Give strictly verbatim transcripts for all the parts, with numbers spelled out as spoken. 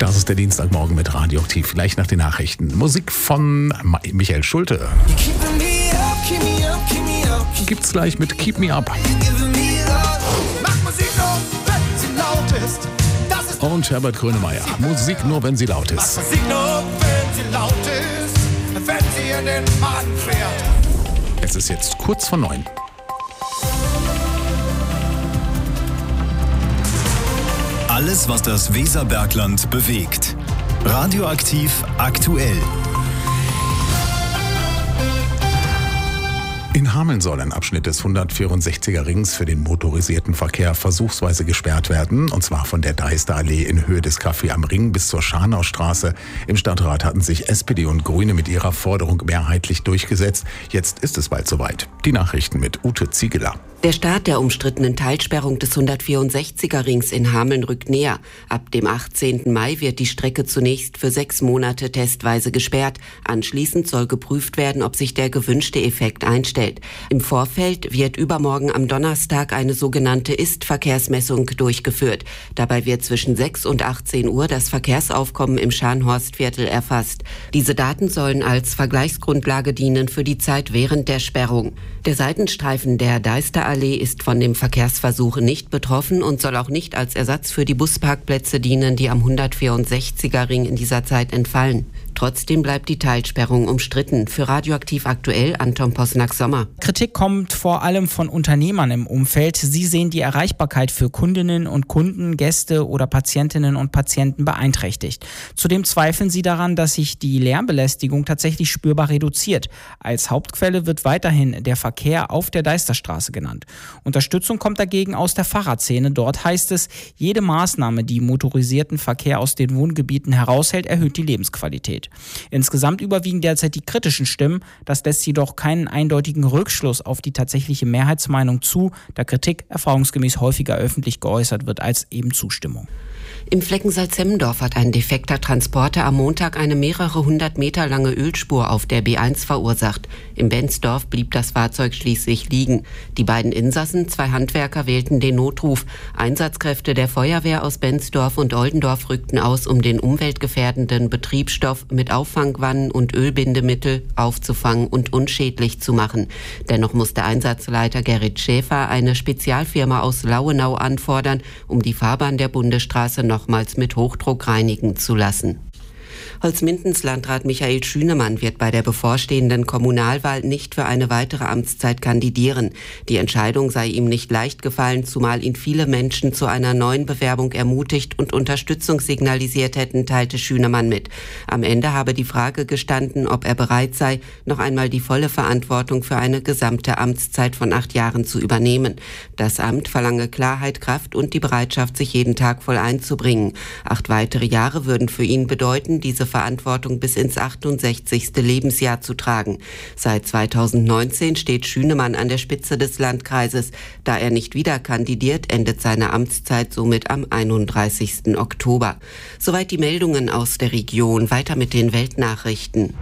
Das ist der Dienstagmorgen mit Radioaktiv. Gleich nach den Nachrichten. Musik von Michael Schulte. Gibt's gleich mit Keep Me Up. Und Herbert Grönemeyer. Musik nur, wenn sie laut ist. Musik nur, wenn sie laut ist, wenn sie in den Magen fährt. Es ist jetzt kurz vor neun. Alles, was das Weserbergland bewegt. Radioaktiv aktuell. In Hameln soll ein Abschnitt des hundertvierundsechziger Rings für den motorisierten Verkehr versuchsweise gesperrt werden, und zwar von der Deisterallee in Höhe des Café am Ring bis zur Scharnaustraße. Im Stadtrat hatten sich S P D und Grüne mit ihrer Forderung mehrheitlich durchgesetzt. Jetzt ist es bald soweit. Die Nachrichten mit Ute Ziegeler. Der Start der umstrittenen Teilsperrung des hundertvierundsechziger Rings in Hameln rückt näher. Ab dem achtzehnten Mai wird die Strecke zunächst für sechs Monate testweise gesperrt. Anschließend soll geprüft werden, ob sich der gewünschte Effekt einstellt. Im Vorfeld wird übermorgen am Donnerstag eine sogenannte Ist-Verkehrsmessung durchgeführt. Dabei wird zwischen sechs und achtzehn Uhr das Verkehrsaufkommen im Scharnhorstviertel erfasst. Diese Daten sollen als Vergleichsgrundlage dienen für die Zeit während der Sperrung. Der Seitenstreifen der Deisterallee ist von dem Verkehrsversuch nicht betroffen und soll auch nicht als Ersatz für die Busparkplätze dienen, die am hundertvierundsechziger Ring in dieser Zeit entfallen. Trotzdem bleibt die Teilsperrung umstritten. Für Radioaktiv aktuell Anton Posnack-Sommer. Kritik kommt vor allem von Unternehmern im Umfeld. Sie sehen die Erreichbarkeit für Kundinnen und Kunden, Gäste oder Patientinnen und Patienten beeinträchtigt. Zudem zweifeln sie daran, dass sich die Lärmbelästigung tatsächlich spürbar reduziert. Als Hauptquelle wird weiterhin der Verkehr auf der Deisterstraße genannt. Unterstützung kommt dagegen aus der Fahrradszene. Dort heißt es, jede Maßnahme, die motorisierten Verkehr aus den Wohngebieten heraushält, erhöht die Lebensqualität. Insgesamt überwiegen derzeit die kritischen Stimmen. Das lässt jedoch keinen eindeutigen Rückschluss auf die tatsächliche Mehrheitsmeinung zu, da Kritik erfahrungsgemäß häufiger öffentlich geäußert wird als eben Zustimmung. Im Flecken Salzhemmendorf hat ein defekter Transporter am Montag eine mehrere hundert Meter lange Ölspur auf der B eins verursacht. Im Benzdorf blieb das Fahrzeug schließlich liegen. Die beiden Insassen, zwei Handwerker, wählten den Notruf. Einsatzkräfte der Feuerwehr aus Benzdorf und Oldendorf rückten aus, um den umweltgefährdenden Betriebsstoff mit Auffangwannen und Ölbindemittel aufzufangen und unschädlich zu machen. Dennoch musste Einsatzleiter Gerrit Schäfer eine Spezialfirma aus Lauenau anfordern, um die Fahrbahn der Bundesstraße nochmals mit Hochdruck reinigen zu lassen. Holzmindens Landrat Michael Schünemann wird bei der bevorstehenden Kommunalwahl nicht für eine weitere Amtszeit kandidieren. Die Entscheidung sei ihm nicht leicht gefallen, zumal ihn viele Menschen zu einer neuen Bewerbung ermutigt und Unterstützung signalisiert hätten, teilte Schünemann mit. Am Ende habe die Frage gestanden, ob er bereit sei, noch einmal die volle Verantwortung für eine gesamte Amtszeit von acht Jahren zu übernehmen. Das Amt verlange Klarheit, Kraft und die Bereitschaft, sich jeden Tag voll einzubringen. Acht weitere Jahre würden für ihn bedeuten, diese Verantwortung bis ins achtundsechzigste Lebensjahr zu tragen. Seit zweitausendneunzehn steht Schünemann an der Spitze des Landkreises. Da er nicht wieder kandidiert, endet seine Amtszeit somit am einunddreißigsten Oktober. Soweit die Meldungen aus der Region. Weiter mit den Weltnachrichten.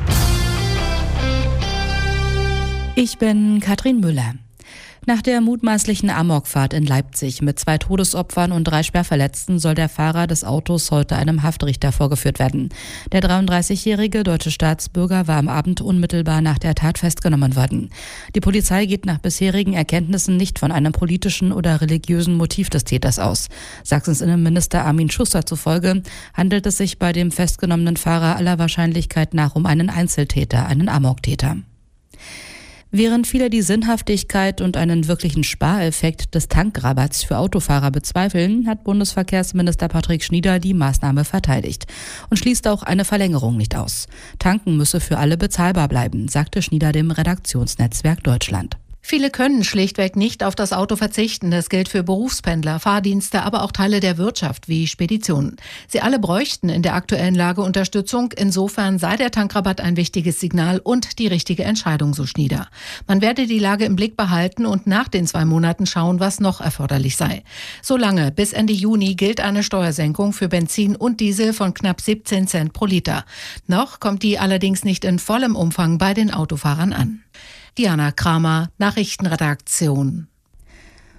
Ich bin Katrin Müller. Nach der mutmaßlichen Amokfahrt in Leipzig mit zwei Todesopfern und drei Schwerverletzten soll der Fahrer des Autos heute einem Haftrichter vorgeführt werden. Der dreiunddreißigjährige deutsche Staatsbürger war am Abend unmittelbar nach der Tat festgenommen worden. Die Polizei geht nach bisherigen Erkenntnissen nicht von einem politischen oder religiösen Motiv des Täters aus. Sachsens Innenminister Armin Schuster zufolge handelt es sich bei dem festgenommenen Fahrer aller Wahrscheinlichkeit nach um einen Einzeltäter, einen Amoktäter. Während viele die Sinnhaftigkeit und einen wirklichen Spareffekt des Tankrabatts für Autofahrer bezweifeln, hat Bundesverkehrsminister Patrick Schnieder die Maßnahme verteidigt und schließt auch eine Verlängerung nicht aus. Tanken müsse für alle bezahlbar bleiben, sagte Schnieder dem Redaktionsnetzwerk Deutschland. Viele können schlichtweg nicht auf das Auto verzichten. Das gilt für Berufspendler, Fahrdienste, aber auch Teile der Wirtschaft wie Speditionen. Sie alle bräuchten in der aktuellen Lage Unterstützung. Insofern sei der Tankrabatt ein wichtiges Signal und die richtige Entscheidung, so Schnieder. Man werde die Lage im Blick behalten und nach den zwei Monaten schauen, was noch erforderlich sei. Solange bis Ende Juni gilt eine Steuersenkung für Benzin und Diesel von knapp siebzehn Cent pro Liter. Noch kommt die allerdings nicht in vollem Umfang bei den Autofahrern an. Diana Kramer, Nachrichtenredaktion.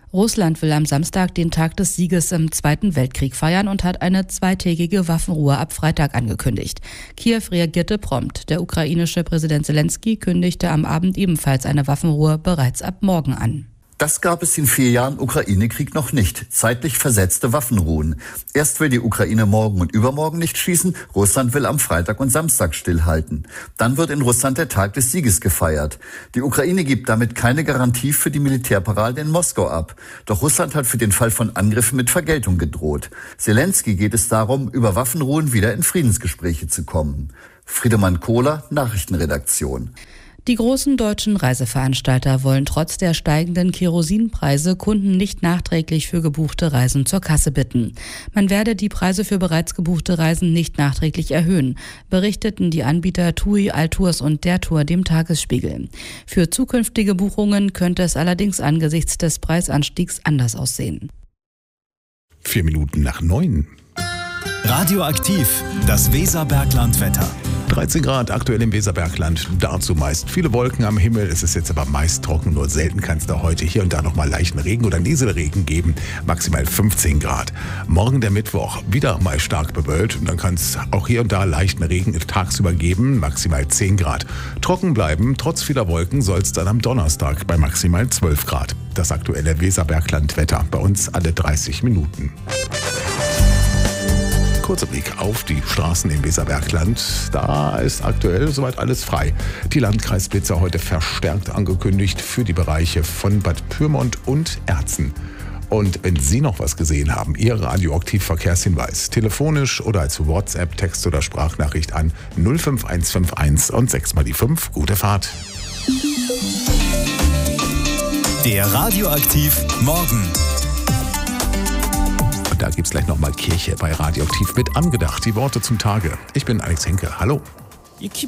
Russland will am Samstag den Tag des Sieges im Zweiten Weltkrieg feiern und hat eine zweitägige Waffenruhe ab Freitag angekündigt. Kiew reagierte prompt. Der ukrainische Präsident Zelensky kündigte am Abend ebenfalls eine Waffenruhe bereits ab morgen an. Das gab es in vier Jahren Ukraine-Krieg noch nicht. Zeitlich versetzte Waffenruhen. Erst will die Ukraine morgen und übermorgen nicht schießen. Russland will am Freitag und Samstag stillhalten. Dann wird in Russland der Tag des Sieges gefeiert. Die Ukraine gibt damit keine Garantie für die Militärparade in Moskau ab. Doch Russland hat für den Fall von Angriffen mit Vergeltung gedroht. Zelensky geht es darum, über Waffenruhen wieder in Friedensgespräche zu kommen. Friedemann Kohler, Nachrichtenredaktion. Die großen deutschen Reiseveranstalter wollen trotz der steigenden Kerosinpreise Kunden nicht nachträglich für gebuchte Reisen zur Kasse bitten. Man werde die Preise für bereits gebuchte Reisen nicht nachträglich erhöhen, berichteten die Anbieter TUI, Altours und der Tour dem Tagesspiegel. Für zukünftige Buchungen könnte es allerdings angesichts des Preisanstiegs anders aussehen. Vier Minuten nach neun. Radioaktiv, das Weserberglandwetter. dreizehn Grad aktuell im Weserbergland, dazu meist viele Wolken am Himmel. Es ist jetzt aber meist trocken, nur selten kann es da heute hier und da nochmal leichten Regen oder Nieselregen geben. Maximal fünfzehn Grad. Morgen der Mittwoch wieder mal stark bewölkt und dann kann es auch hier und da leichten Regen tagsüber geben, maximal zehn Grad. Trocken bleiben, trotz vieler Wolken soll es dann am Donnerstag bei maximal zwölf Grad. Das aktuelle Weserberglandwetter bei uns alle dreißig Minuten. Kurzer Blick auf die Straßen im Weserbergland. Da ist aktuell soweit alles frei. Die Landkreisblitzer heute verstärkt angekündigt für die Bereiche von Bad Pyrmont und Erzen. Und wenn Sie noch was gesehen haben, Ihr Radioaktiv-Verkehrshinweis, telefonisch oder als WhatsApp, Text- oder Sprachnachricht an null fünf eins fünf eins und sechs mal die fünf. Gute Fahrt. Der Radioaktiv Morgen. Da gibt es gleich nochmal Kirche bei Radioaktiv mit angedacht. Die Worte zum Tage. Ich bin Alex Henke. Hallo. Ihr